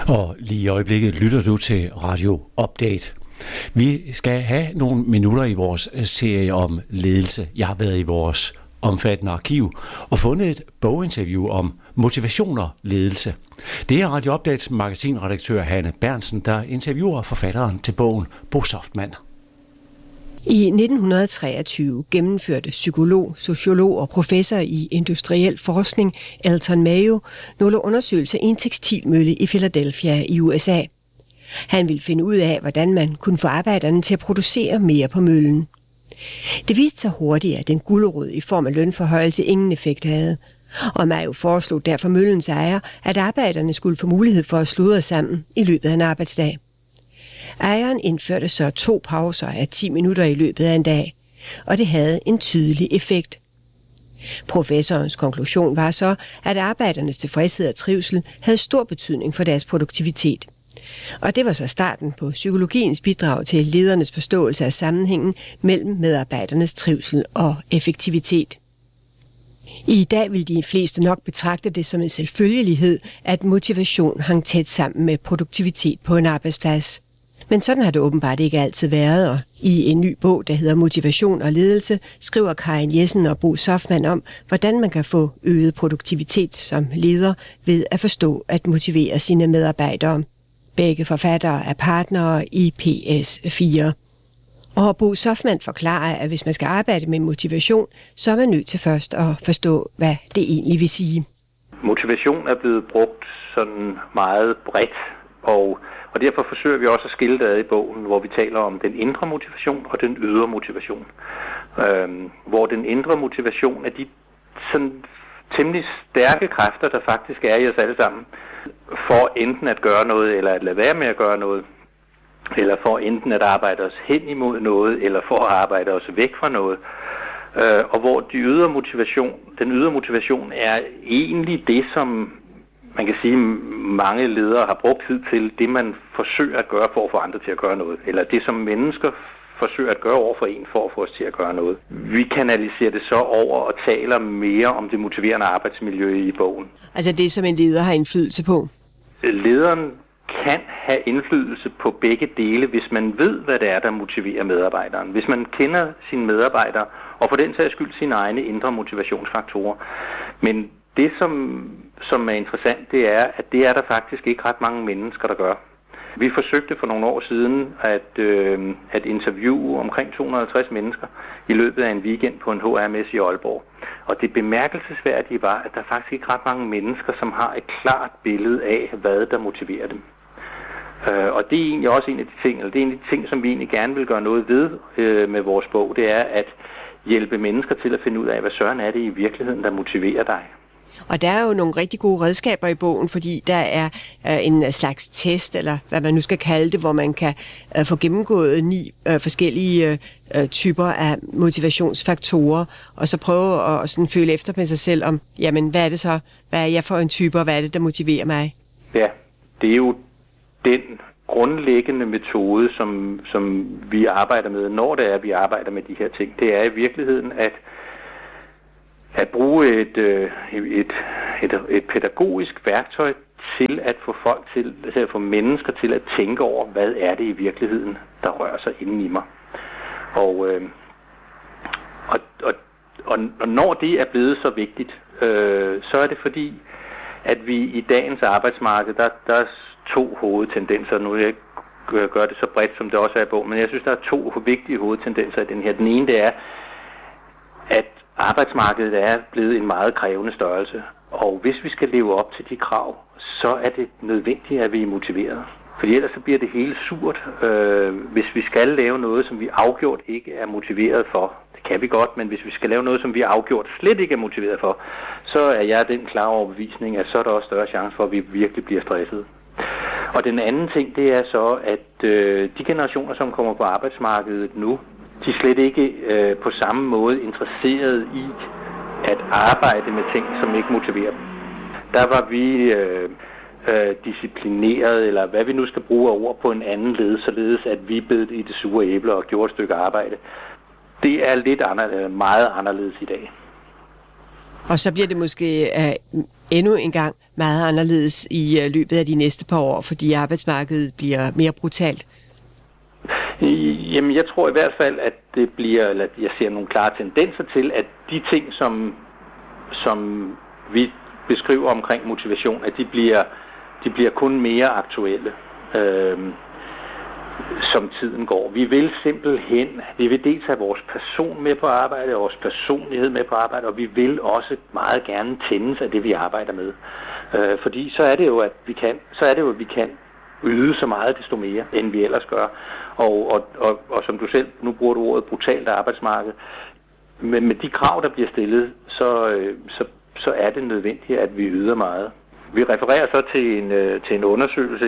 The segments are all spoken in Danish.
Og lige i øjeblikket lytter du til Radio Update. Vi skal have nogle minutter i vores serie om ledelse. Jeg har været i vores omfattende arkiv og fundet et boginterview om motivation og ledelse. Det er Radio Updates magasinredaktør Hanne Berntsen, der interviewer forfatteren til bogen, Bo Softman. I 1923 gennemførte psykolog, sociolog og professor i industriel forskning Elton Mayo nogle undersøgelser i en tekstilmølle i Philadelphia i USA. Han ville finde ud af, hvordan man kunne få arbejderne til at producere mere på møllen. Det viste sig hurtigt, at den gulerod i form af lønforhøjelse ingen effekt havde, og Mayo foreslog derfor møllens ejer, at arbejderne skulle få mulighed for at sludre sammen i løbet af en arbejdsdag. Ejeren indførte så 2 pauser af 10 minutter i løbet af en dag, og det havde en tydelig effekt. Professorens konklusion var så, at arbejdernes tilfredshed og trivsel havde stor betydning for deres produktivitet. Og det var så starten på psykologiens bidrag til ledernes forståelse af sammenhængen mellem medarbejdernes trivsel og effektivitet. I dag vil de fleste nok betragte det som en selvfølgelighed, at motivation hang tæt sammen med produktivitet på en arbejdsplads. Men sådan har det åbenbart ikke altid været, og i en ny bog, der hedder Motivation og ledelse, skriver Karin Jessen og Bo Softman om, hvordan man kan få øget produktivitet som leder ved at forstå at motivere sine medarbejdere. Begge forfattere er partnere i PS4. Og Bo Softman forklarer, at hvis man skal arbejde med motivation, så er man nødt til først at forstå, hvad det egentlig vil sige. Motivation er blevet brugt sådan meget bredt, og derfor forsøger vi også at skille det ad i bogen, hvor vi taler om den indre motivation og den ydre motivation. Hvor den indre motivation er de sådan temmelig stærke kræfter, der faktisk er i os alle sammen, for enten at gøre noget, eller at lade være med at gøre noget, eller for enten at arbejde os hen imod noget, eller for at arbejde os væk fra noget. Og hvor den ydre motivation er egentlig det, som man kan sige, mange ledere har brugt tid til, det man forsøger at gøre for at få andre til at gøre noget, eller det som mennesker forsøger at gøre over for en for at få os til at gøre noget. Vi kanaliserer det så over og taler mere om det motiverende arbejdsmiljø i bogen. Altså det, som en leder har indflydelse på? Lederen kan have indflydelse på begge dele, hvis man ved, hvad det er, der motiverer medarbejderen. Hvis man kender sine medarbejdere, og for den sags skyld sine egne indre motivationsfaktorer. Men det, som er interessant, det er, at det er der faktisk ikke ret mange mennesker, der gør. Vi forsøgte for nogle år siden at interviewe omkring 250 mennesker i løbet af en weekend på en HRMS i Aalborg. Og det bemærkelsesværdige var, at der faktisk ikke ret mange mennesker, som har et klart billede af, hvad der motiverer dem. Og det er egentlig også en af de ting, eller det er en af de ting, som vi egentlig gerne vil gøre noget ved med vores bog, det er at hjælpe mennesker til at finde ud af, hvad søren er det i virkeligheden, der motiverer dig. Og der er jo nogle rigtig gode redskaber i bogen, fordi der er en slags test, eller hvad man nu skal kalde det, hvor man kan få gennemgået 9 forskellige typer af motivationsfaktorer, og så prøve at sådan føle efter med sig selv om, jamen hvad er det så, hvad er jeg for en type, og hvad er det, der motiverer mig? Ja, det er jo den grundlæggende metode, som vi arbejder med, når det er, vi arbejder med de her ting. Det er i virkeligheden at bruge et pædagogisk værktøj til at få folk til at få mennesker til at tænke over, hvad er det i virkeligheden, der rører sig inde i mig. Og når det er blevet så vigtigt, så er det fordi, at vi i dagens arbejdsmarked, der er 2 hovedtendenser. Nu vil jeg ikke gøre det så bredt, som det også er i bogen, men jeg synes, der er 2 vigtige hovedtendenser i den her. Den ene, det er, at arbejdsmarkedet er blevet en meget krævende størrelse, og hvis vi skal leve op til de krav, så er det nødvendigt, at vi er motiveret. For ellers så bliver det hele surt, hvis vi skal lave noget, som vi afgjort ikke er motiveret for. Det kan vi godt, men hvis vi skal lave noget, som vi afgjort slet ikke er motiveret for, så er jeg den klare overbevisning, at så er der også større chance for, at vi virkelig bliver stresset. Og den anden ting, det er så, at de generationer, som kommer på arbejdsmarkedet nu, de er slet ikke på samme måde interesseret i at arbejde med ting, som ikke motiverer dem. Der var vi disciplineret, eller hvad vi nu skal bruge af ord på en anden led, således at vi bed i det sure æble og gjorde et stykke arbejde. Det er meget anderledes i dag. Og så bliver det måske endnu en gang meget anderledes i løbet af de næste par år, fordi arbejdsmarkedet bliver mere brutalt. Jamen, jeg tror i hvert fald, at det bliver, eller jeg ser nogle klare tendenser til, at de ting, som vi beskriver omkring motivation, at de bliver kun mere aktuelle, som tiden går. Vi vil simpelthen, vi vil dels have vores person med på arbejde, vores personlighed med på arbejde, og vi vil også meget gerne tændes af det, vi arbejder med. Fordi så er det jo, at vi kan yde så meget, desto mere, end vi ellers gør. Og som du selv, nu bruger du ordet brutalt arbejdsmarked, men med de krav, der bliver stillet, så er det nødvendigt, at vi yder meget. Vi refererer så til en undersøgelse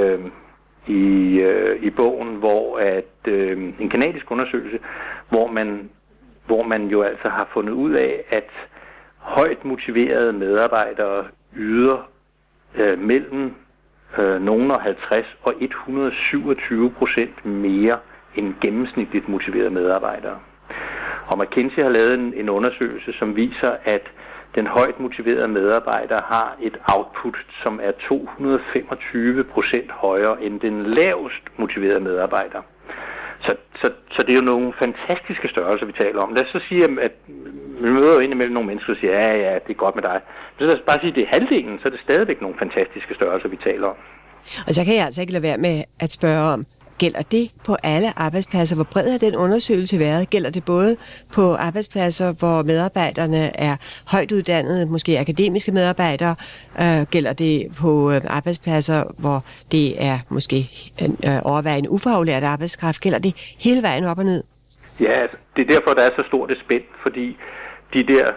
i bogen, hvor en kanadisk undersøgelse, hvor man jo altså har fundet ud af, at højt motiverede medarbejdere yder mellem nogen 50 og 127% mere end gennemsnitligt motiverede medarbejdere. Og McKinsey har lavet en undersøgelse, som viser, at den højt motiverede medarbejder har et output, som er 225% højere end den lavest motiverede medarbejder. Så det er jo nogle fantastiske størrelser, vi taler om. Lad os så sige, at vi møder jo indimellem nogle mennesker, der siger, ja, det er godt med dig. Så lad os bare sige, at det er halvdelen, så er det stadigvæk nogle fantastiske størrelser, vi taler om. Og så kan jeg altså ikke lade være med at spørge om, gælder det på alle arbejdspladser? Hvor bred har den undersøgelse været? Gælder det både på arbejdspladser, hvor medarbejderne er højt uddannede, måske akademiske medarbejdere? Gælder det på arbejdspladser, hvor det er måske overvejende ufaglært arbejdskraft? Gælder det hele vejen op og ned? Ja, altså, det er derfor, der er så stort et spænd, fordi de der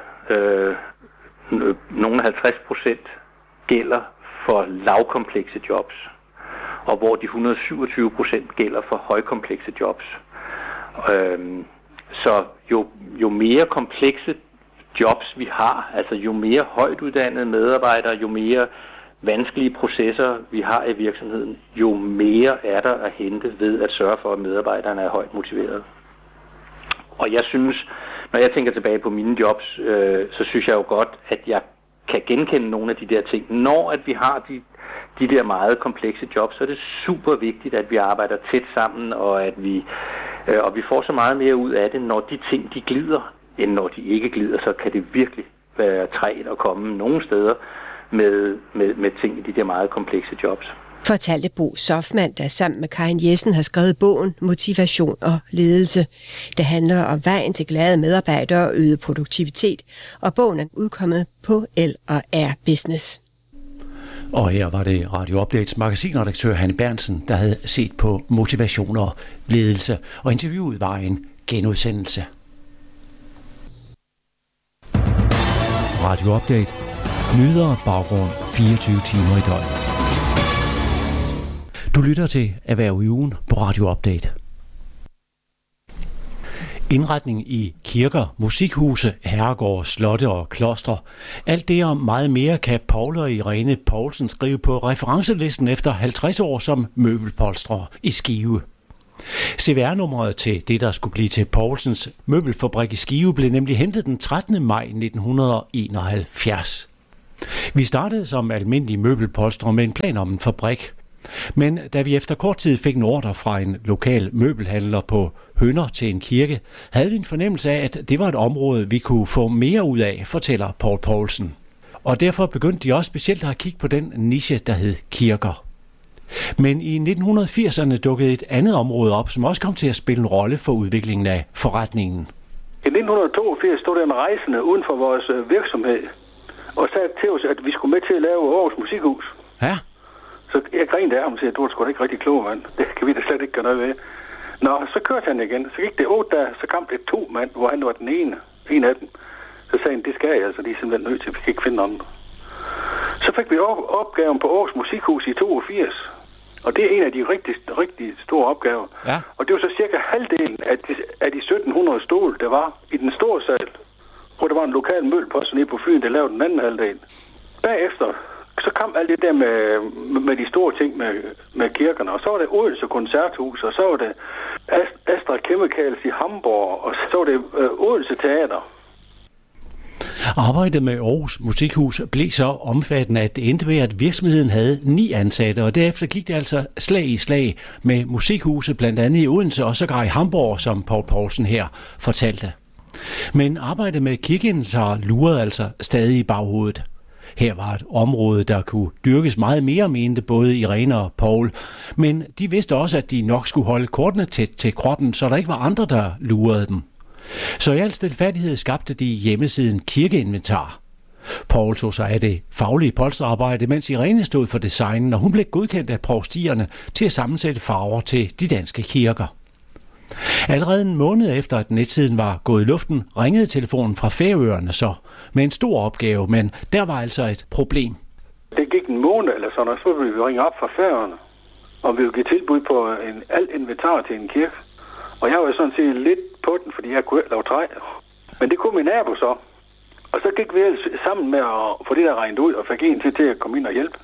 nogle 50% gælder for lavkomplekse jobs, og hvor de 127% gælder for højkomplekse jobs. Så jo mere komplekse jobs vi har, altså jo mere højt uddannede medarbejdere, jo mere vanskelige processer vi har i virksomheden, jo mere er der at hente ved at sørge for, at medarbejderne er højt motiverede. Og jeg synes, når jeg tænker tilbage på mine jobs, så synes jeg jo godt, at jeg kan genkende nogle af de der ting. Når at vi har de der meget komplekse jobs, så er det super vigtigt, at vi arbejder tæt sammen, og at vi får så meget mere ud af det, når de ting de glider, end når de ikke glider, så kan det virkelig være træt at komme nogle steder med ting i de der meget komplekse jobs. Fortalte Bo Soffmann, der sammen med Karin Jessen har skrevet bogen Motivation og ledelse. Det handler om vejen til glade medarbejdere og øget produktivitet, og bogen er udkommet på L&R Business. Og her var det Radio Updates magasinredaktør Hanne Berntsen, der havde set på motivation og ledelse, og interviewet var en genudsendelse. Radio Update. Nyheder og baggrund 24 timer i døgnet. Du lytter til Erhverv i ugen på Radio Update. Indretning i kirker, musikhuse, herregårde, slotte og klostre. Alt det og meget mere kan Paul og Irene Poulsen skrive på referencelisten efter 50 år som møbelpolstrer i Skive. CVR-nummeret til det, der skulle blive til Poulsens møbelfabrik i Skive, blev nemlig hentet den 13. maj 1971. Vi startede som almindelige møbelpolstrer med en plan om en fabrik. Men da vi efter kort tid fik en ordre fra en lokal møbelhandler på Hønder til en kirke, havde vi en fornemmelse af, at det var et område, vi kunne få mere ud af, fortæller Paul Poulsen. Og derfor begyndte de også specielt at kigge på den niche, der hed kirker. Men i 1980'erne dukkede et andet område op, som også kom til at spille en rolle for udviklingen af forretningen. I 1982 stod der en rejsende uden for vores virksomhed og sagde til os, at vi skulle med til at lave Aarhus Musikhus. Ja. Så jeg grinede af ham og sagde, at du er sgu da ikke rigtig klog, mand. Det kan vi da slet ikke gøre noget ved. Nå, så kørte han igen. Så gik det 8 dage, så kom det 2 mand, hvor han var den ene. En af dem. Så sagde han, det skal jeg, altså de er simpelthen nødt til, vi kan ikke finde andre. Så fik vi opgaven på Aarhus Musikhus i 82. Og det er en af de rigtig store opgaver. Ja. Og det var så cirka halvdelen af de 1700 stole, der var i den store sal. Hvor der var en lokal mølpost nede på Fyn, der lavede den anden halvdel. Bagefter så kom alt det der med de store ting med kirkerne, og så var det Odense Koncerthus, og så var det Astra Chemicals i Hamburg, og så var det Odense Teater. Arbejdet med Aarhus Musikhus blev så omfattende, at det endte med, at virksomheden havde 9 ansatte, og derefter gik det altså slag i slag med musikhuset, blandt andet i Odense og sågar i Hamburg, som Poul Poulsen her fortalte. Men arbejdet med kirkeinventar lurede altså stadig i baghovedet. Her var et område, der kunne dyrkes meget mere, mente både Irene og Poul, men de vidste også, at de nok skulle holde kortene tæt til kroppen, så der ikke var andre, der lurede dem. Så i al stilfærdighed skabte de hjemmesiden Kirkeinventar. Poul tog sig af det faglige polsterarbejde, mens Irene stod for designen, og hun blev godkendt af provstierne til at sammensætte farver til de danske kirker. Allerede en måned efter, at netsiden var gået i luften, ringede telefonen fra Færøerne så med en stor opgave, men der var altså et problem. Det gik en måned eller sådan, og så ville vi ringe op fra Færøerne, og vi ville give tilbud på alt inventar til en kirke. Og jeg var sådan set lidt på den, fordi jeg kunne ikke lave træ. Men det kunne min nabo så. Og så gik vi sammen med at få det der regnet ud, og fik en til at komme ind og hjælpe.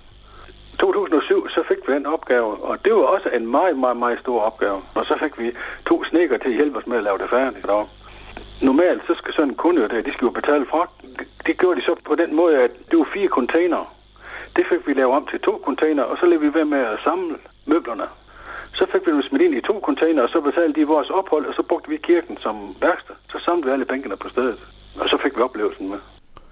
2007, så fik vi den opgave, og det var også en meget, meget, meget stor opgave. Og så fik vi 2 snedkere til at hjælpe os med at lave det færdigt. Normalt, så skal sådan en kunde jo det, de skal jo betale fragt. Det gjorde de så på den måde, at det var 4 containere. Det fik vi lavet om til 2 containere, og så lavede vi ved med at samle møblerne. Så fik vi dem smidt ind i 2 containere, og så betalte de vores ophold, og så brugte vi kirken som værksted. Så samlede vi alle bænkene på stedet, og så fik vi oplevelsen med.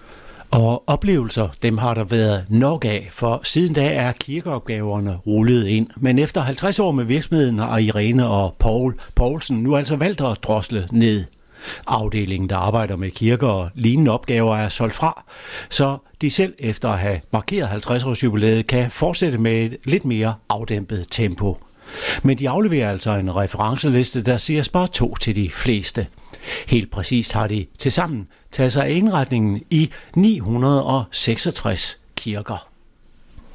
Og oplevelser, dem har der været nok af, for siden da er kirkeopgaverne rullet ind. Men efter 50 år med virksomheden har Irene og Poul Poulsen nu altså valgt at drosle ned. Afdelingen, der arbejder med kirker og lignende opgaver, er solgt fra, så de selv efter at have markeret 50-års jubilæet kan fortsætte med et lidt mere afdæmpet tempo. Men de afleverer altså en referenceliste, der siger spar 2 til de fleste. Helt præcist har de tilsammen taget sig af indretningen i 966 kirker.